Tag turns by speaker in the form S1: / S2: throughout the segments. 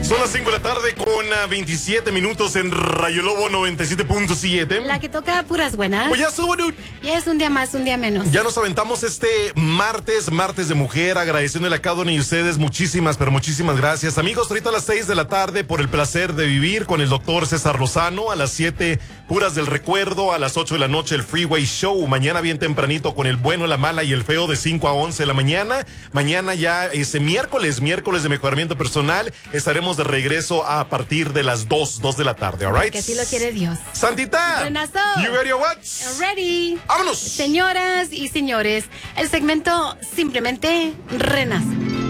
S1: Son las 5 de la tarde con 27 minutos en Rayo Lobo 97.7.
S2: La que toca puras buenas.
S1: Pues ya subo, dude.
S2: Ya es un día más, un día menos.
S1: Ya nos aventamos este martes de mujer, agradeciéndole a cada uno de ustedes muchísimas, pero muchísimas gracias. Amigos, ahorita a las 6 de la tarde por el placer de vivir con el doctor César Lozano, a las 7 puras del recuerdo, a las 8 de la noche el Freeway Show, mañana bien tempranito con el bueno, la mala y el feo de 5 a 11 de la mañana. Mañana ya ese miércoles de mejoramiento personal, estaremos de regreso a partir de las 2 de la tarde, alright?
S2: Que así lo quiere Dios.
S1: Santita,
S2: Renazo.
S1: you ready or what?
S2: Ready.
S1: ¡Vámonos!
S2: Señoras y señores, el segmento simplemente renace.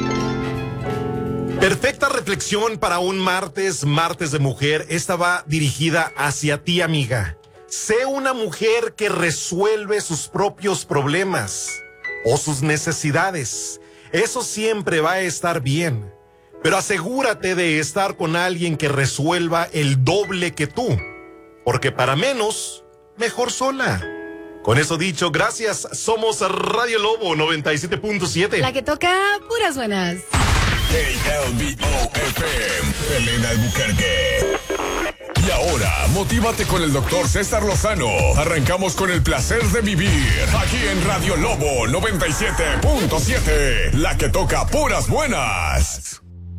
S1: Perfecta reflexión para un martes de mujer. Esta va dirigida hacia ti, amiga. Sé una mujer que resuelve sus propios problemas o sus necesidades. Eso siempre va a estar bien. Pero asegúrate de estar con alguien que resuelva el doble que tú. Porque para menos, mejor sola. Con eso dicho, gracias. Somos Radio Lobo 97.7.
S2: La que toca puras buenas.
S3: KLBO-FM, Elena Albuquerque. Y ahora, motívate con el doctor César Lozano. Arrancamos con el placer de vivir. Aquí en Radio Lobo 97.7. La que toca puras buenas.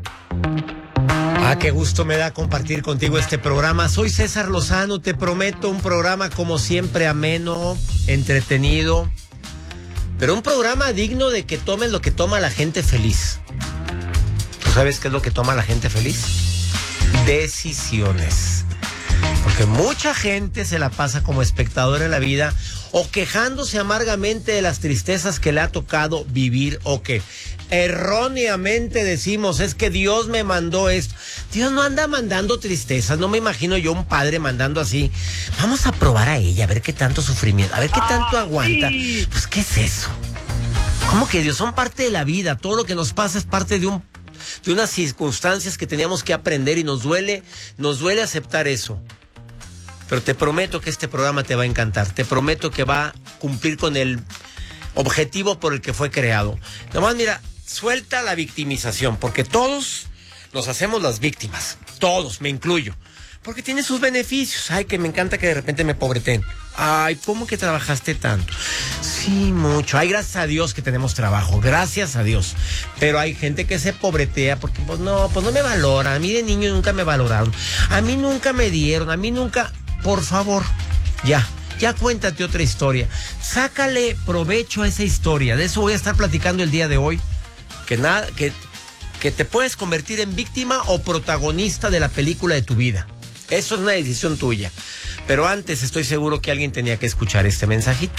S4: Qué gusto me da compartir contigo este programa. Soy César Lozano, te prometo un programa como siempre ameno, entretenido, pero un programa digno de que tomes lo que toma la gente feliz. ¿Tú sabes qué es lo que toma la gente feliz? Decisiones. Porque mucha gente se la pasa como espectador en la vida o quejándose amargamente de las tristezas que le ha tocado vivir o que erróneamente decimos, es que Dios me mandó esto. Dios no anda mandando tristezas, no me imagino yo un padre mandando así, vamos a probar a ella, a ver qué tanto sufrimiento, a ver qué tanto aguanta. Pues, ¿qué es eso? ¿Cómo que Dios? Son parte de la vida, todo lo que nos pasa es parte de unas circunstancias que teníamos que aprender y nos duele aceptar eso. Pero te prometo que este programa te va a encantar, te prometo que va a cumplir con el objetivo por el que fue creado. Nomás mira, suelta la victimización, porque todos nos hacemos las víctimas, todos, me incluyo, porque tiene sus beneficios. Ay, que me encanta que de repente me pobreten. Ay, ¿cómo que trabajaste tanto? Sí, mucho. Ay, gracias a Dios que tenemos trabajo, gracias a Dios. Pero hay gente que se pobretea porque pues no me valora. A mí de niño nunca me valoraron, a mí nunca me dieron, a mí nunca. Por favor, ya cuéntate otra historia. Sácale provecho a esa historia. De eso voy a estar platicando el día de hoy. Que te puedes convertir en víctima o protagonista de la película de tu vida. Eso es una decisión tuya. Pero antes estoy seguro que alguien tenía que escuchar este mensajito.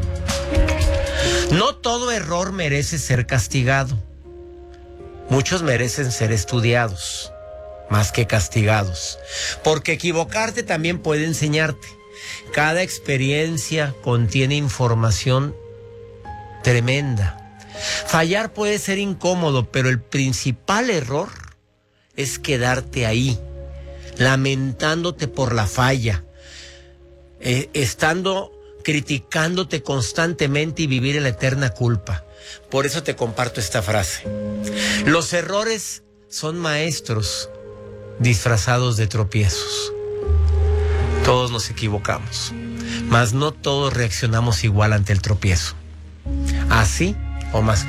S4: No todo error merece ser castigado. Muchos merecen ser estudiados, más que castigados. Porque equivocarte también puede enseñarte. Cada experiencia contiene información tremenda. Fallar puede ser incómodo, pero el principal error es quedarte ahí, lamentándote por la falla, estando criticándote constantemente y vivir en la eterna culpa. Por eso te comparto esta frase. Los errores son maestros disfrazados de tropiezos. Todos nos equivocamos, mas no todos reaccionamos igual ante el tropiezo. Así o más